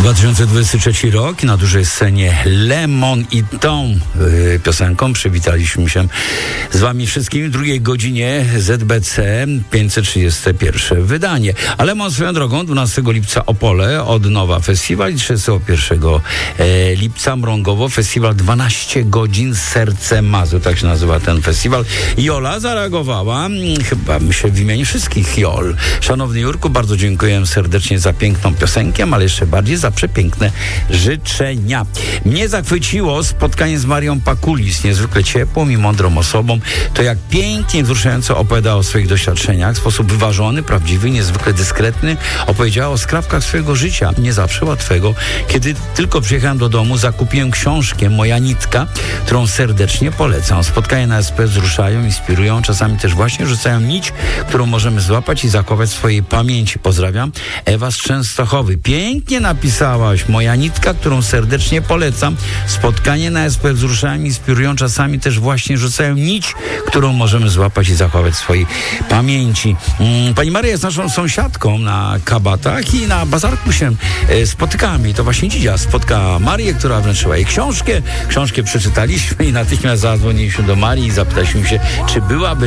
2023 rok na dużej scenie Lemon i tą piosenką przywitaliśmy się z wami wszystkimi w drugiej godzinie ZBC 531 wydanie. A Lemon swoją drogą 12 lipca Opole od nowa festiwal i 31 lipca Mrągowo festiwal 12 godzin Serce Mazur, tak się nazywa ten festiwal. Jola zareagowała, chyba myślę w imieniu wszystkich Jol. Szanowny Jurku, bardzo dziękuję serdecznie za piękną piosenkę, ale jeszcze bardziej za przepiękne życzenia. Mnie zachwyciło spotkanie z Marią Pakulis, niezwykle ciepłą i mądrą osobą. To jak pięknie, wzruszająco opowiadała o swoich doświadczeniach, w sposób wyważony, prawdziwy, niezwykle dyskretny. Opowiedziała o skrawkach swojego życia, nie zawsze łatwego. Kiedy tylko przyjechałem do domu, zakupiłem książkę Moja nitka, którą serdecznie polecam. Spotkania na SP wzruszają, inspirują, czasami też właśnie rzucają nić, którą możemy złapać i zachować w swojej pamięci. Pozdrawiam, Ewa z Częstochowy. Pięknie napisałaś. Moja nitka, którą serdecznie polecam. Spotkanie na SP wzruszają, inspirują, czasami też właśnie rzucają nić, którą możemy złapać i zachować w swojej pamięci. Pani Maria jest naszą sąsiadką na Kabatach i na bazarku się spotykamy. I to właśnie Dzidzia spotka Marię, która wręczyła jej książkę. Książkę przeczytaliśmy i natychmiast zadzwoniliśmy do Marii i zapytaliśmy się, czy byłaby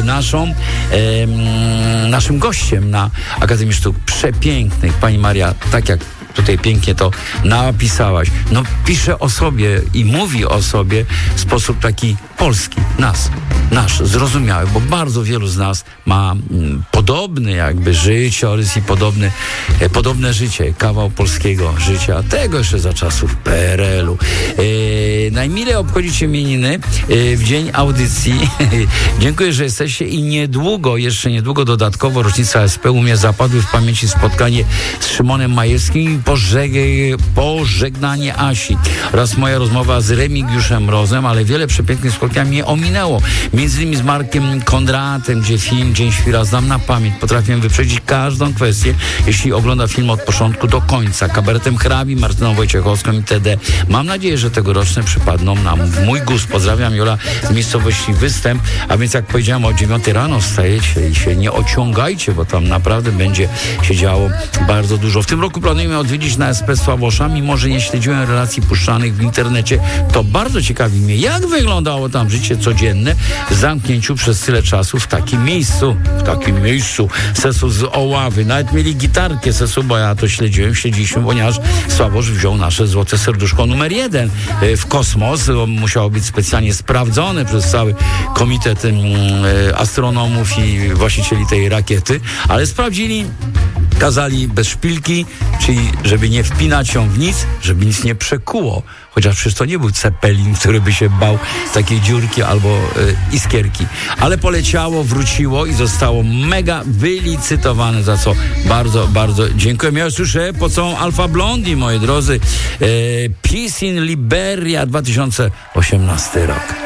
naszym gościem na Akademii Sztuk Przepięknych. Pani Maria, tak jak tutaj pięknie to napisałaś. No, pisze o sobie i mówi o sobie w sposób taki polski, nasz, zrozumiały, bo bardzo wielu z nas ma podobny jakby życiorys i podobne życie, kawał polskiego życia, tego jeszcze za czasów PRL-u. Najmilej obchodzicie imieniny w dzień audycji. Dziękuję, że jesteście i jeszcze niedługo dodatkowo rocznica SP u mnie zapadły w pamięci spotkanie z Szymonem Majewskim i pożegnanie Asi oraz moja rozmowa z Remigiuszem Rozem, ale wiele przepięknych spotkań mnie ominęło. Między innymi z Markiem Kondratem, gdzie film Dzień Świra znam na pamięć. Potrafię wyprzedzić każdą kwestię, jeśli ogląda film od początku do końca. Kabaretem Hrabi, Martyną Wojciechowską itd. Mam nadzieję, że tegoroczne przypadną nam w mój gust. Pozdrawiam, Jola z miejscowości Występ. A więc jak powiedziałem, o 9 rano wstajecie i się nie ociągajcie, bo tam naprawdę będzie się działo bardzo dużo. W tym roku planujemy odwiedzić na SP Sławosza, mimo że nie śledziłem relacji puszczanych w internecie. To bardzo ciekawi mnie, jak wyglądało tam życie codzienne w zamknięciu przez tyle czasu w takim miejscu. Sesu z Oławy. Nawet mieli gitarkę Sesu, bo ja to śledziliśmy, ponieważ Sławosz wziął nasze złote serduszko numer 1 w kosmos. Musiało być specjalnie sprawdzone przez cały komitet astronomów i właścicieli tej rakiety, ale sprawdzili, kazali bez szpilki, czyli żeby nie wpinać ją w nic, żeby nic nie przekuło. Chociaż przecież to nie był Cepelin, który by się bał takiej dziurki albo iskierki. Ale poleciało, wróciło i zostało mega wylicytowane, za co bardzo, bardzo dziękuję. Ja słyszę po całą Alfa Blondi, moi drodzy. Peace in Liberia 2018 rok.